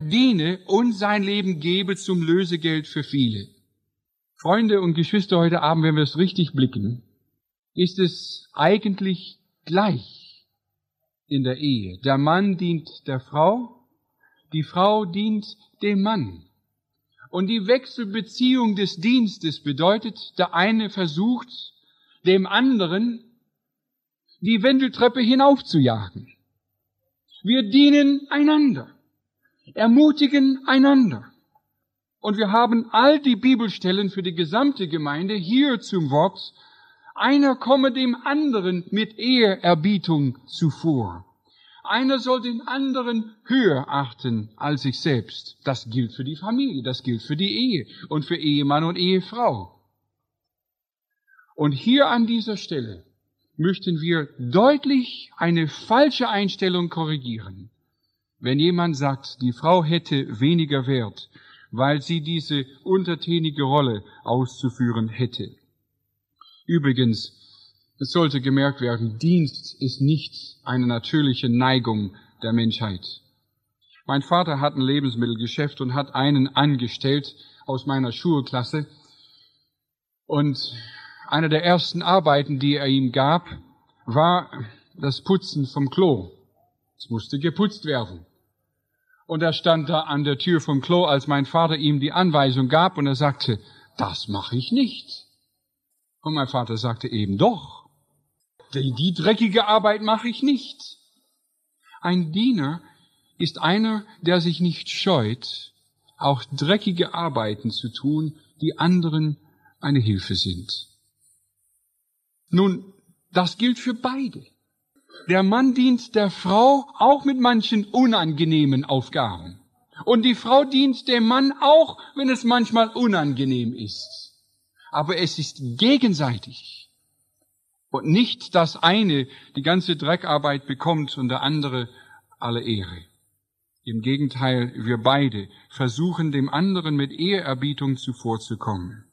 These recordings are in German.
diene und sein Leben gebe zum Lösegeld für viele. Freunde und Geschwister, heute Abend, wenn wir es richtig blicken, ist es eigentlich gleich in der Ehe. Der Mann dient der Frau, die Frau dient dem Mann. Und die Wechselbeziehung des Dienstes bedeutet, der eine versucht, dem anderen die Wendeltreppe hinaufzujagen. Wir dienen einander, ermutigen einander. Und wir haben all die Bibelstellen für die gesamte Gemeinde hier zum Wort, einer komme dem anderen mit Ehrerbietung zuvor. Einer soll den anderen höher achten als sich selbst. Das gilt für die Familie, das gilt für die Ehe und für Ehemann und Ehefrau. Und hier an dieser Stelle möchten wir deutlich eine falsche Einstellung korrigieren. Wenn jemand sagt, die Frau hätte weniger Wert, weil sie diese untertänige Rolle auszuführen hätte. Übrigens, es sollte gemerkt werden, Dienst ist nicht eine natürliche Neigung der Menschheit. Mein Vater hat ein Lebensmittelgeschäft und hat einen angestellt aus meiner Schulklasse. Und eine der ersten Arbeiten, die er ihm gab, war das Putzen vom Klo. Es musste geputzt werden. Und er stand da an der Tür vom Klo, als mein Vater ihm die Anweisung gab, und er sagte, das mache ich nicht. Und mein Vater sagte eben doch, die dreckige Arbeit mache ich nicht. Ein Diener ist einer, der sich nicht scheut, auch dreckige Arbeiten zu tun, die anderen eine Hilfe sind. Nun, das gilt für beide. Der Mann dient der Frau auch mit manchen unangenehmen Aufgaben. Und die Frau dient dem Mann auch, wenn es manchmal unangenehm ist. Aber es ist gegenseitig. Und nicht, dass eine die ganze Dreckarbeit bekommt und der andere alle Ehre. Im Gegenteil, wir beide versuchen dem anderen mit Ehrerbietung zuvorzukommen.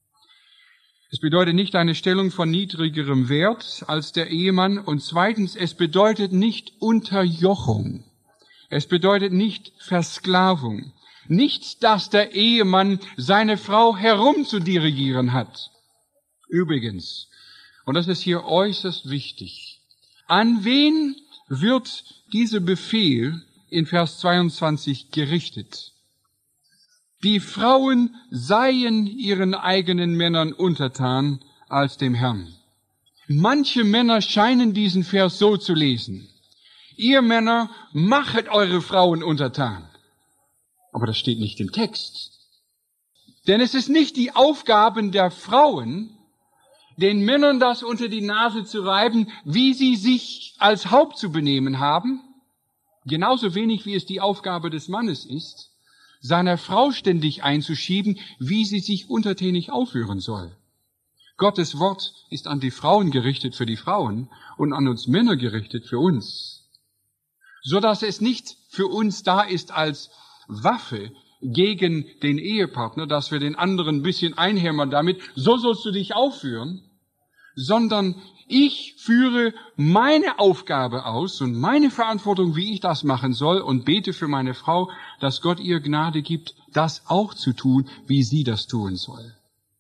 Es bedeutet nicht eine Stellung von niedrigerem Wert als der Ehemann. Und zweitens, es bedeutet nicht Unterjochung. Es bedeutet nicht Versklavung. Nicht, dass der Ehemann seine Frau herumzudirigieren hat. Übrigens, und das ist hier äußerst wichtig, an wen wird dieser Befehl in Vers 22 gerichtet? Die Frauen seien ihren eigenen Männern untertan als dem Herrn. Manche Männer scheinen diesen Vers so zu lesen. Ihr Männer, machet eure Frauen untertan. Aber das steht nicht im Text. Denn es ist nicht die Aufgabe der Frauen, den Männern das unter die Nase zu reiben, wie sie sich als Haupt zu benehmen haben. Genauso wenig wie es die Aufgabe des Mannes ist, seiner Frau ständig einzuschieben, wie sie sich untertänig aufführen soll. Gottes Wort ist an die Frauen gerichtet für die Frauen und an uns Männer gerichtet für uns. So dass es nicht für uns da ist als Waffe gegen den Ehepartner, dass wir den anderen ein bisschen einhämmern damit, so sollst du dich aufführen, sondern ich führe meine Aufgabe aus und meine Verantwortung, wie ich das machen soll, und bete für meine Frau, dass Gott ihr Gnade gibt, das auch zu tun, wie sie das tun soll.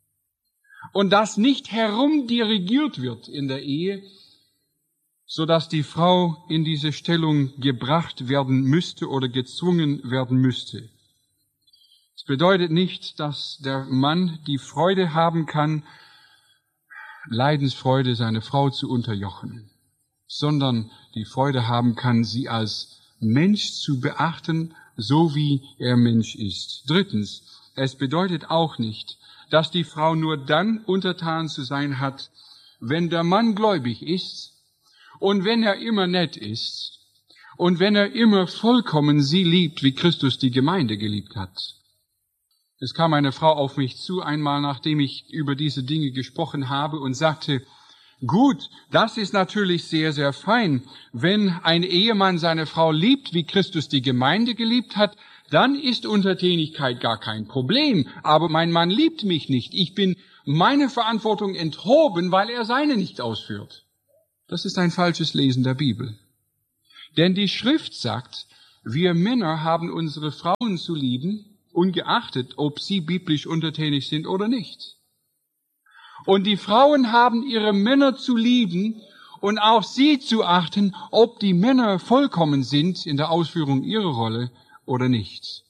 Und dass nicht herumdirigiert wird in der Ehe, so dass die Frau in diese Stellung gebracht werden müsste oder gezwungen werden müsste. Es bedeutet nicht, dass der Mann die Freude haben kann, Leidensfreude seine Frau zu unterjochen, sondern die Freude haben kann, sie als Mensch zu beachten, so wie er Mensch ist. Drittens, es bedeutet auch nicht, dass die Frau nur dann untertan zu sein hat, wenn der Mann gläubig ist und wenn er immer nett ist und wenn er immer vollkommen sie liebt, wie Christus die Gemeinde geliebt hat. Es kam eine Frau auf mich zu, einmal nachdem ich über diese Dinge gesprochen habe, und sagte, gut, das ist natürlich sehr, sehr fein. Wenn ein Ehemann seine Frau liebt, wie Christus die Gemeinde geliebt hat, dann ist Untertänigkeit gar kein Problem. Aber mein Mann liebt mich nicht. Ich bin meine Verantwortung enthoben, weil er seine nicht ausführt. Das ist ein falsches Lesen der Bibel. Denn die Schrift sagt, Wir Männer haben unsere Frauen zu lieben, ungeachtet, ob sie biblisch untertänig sind oder nicht. Und die Frauen haben ihre Männer zu lieben und auch sie zu achten, ob die Männer vollkommen sind in der Ausführung ihrer Rolle oder nicht.